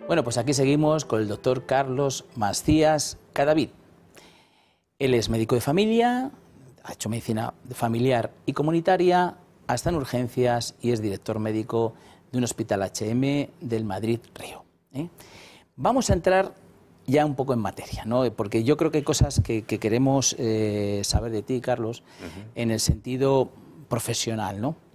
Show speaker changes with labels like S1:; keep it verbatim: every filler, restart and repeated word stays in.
S1: Bueno, pues aquí seguimos con el doctor Carlos Macías Cadavid. Él es médico de familia, ha hecho medicina familiar y comunitaria, hasta en urgencias, y es director médico de un hospital H M del Madrid Río. ¿eh? Vamos a entrar ya un poco en materia, ¿no? Porque yo creo que hay cosas que, que queremos eh, saber de ti, Carlos, uh-huh. en el sentido profesional, ¿no?